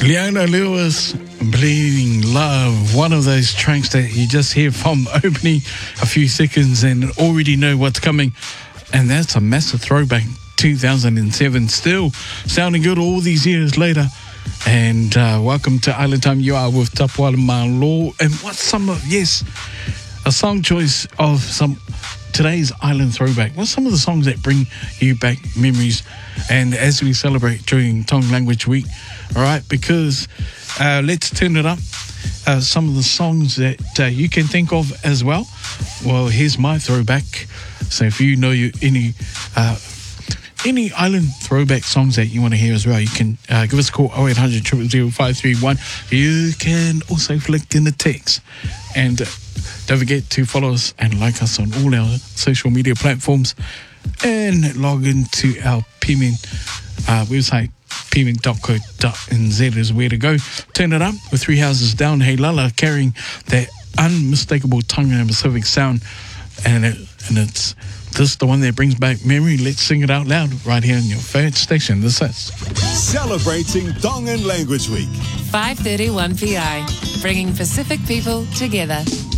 Leona Lewis, Bleeding Love, one of those tracks that you just hear from opening a few seconds and already know what's coming. And that's a massive throwback, 2007, still sounding good all these years later. And welcome to Island Time. You are with Tapua Malo. And what's some of, yes, a song choice of some today's Island Throwback. What's some of the songs that bring you back memories? And as we celebrate during Tongue Language Week, all right, because let's turn it up. Some of the songs that you can think of as well. Well, here's my throwback. So if you know any island throwback songs that you want to hear as well, you can give us a call 0800 000 531. You can also flick in the text. And don't forget to follow us and like us on all our social media platforms and log into our PMN website. pmin.co.nz is where to go. Turn it up with Three Houses Down. Hey Lala carrying that unmistakable tongue and Pacific sound, and it's this the one that brings back memory. Let's sing it out loud right here on your favorite station. This is celebrating Tongan Language Week. 5:31 PI, bringing Pacific people together.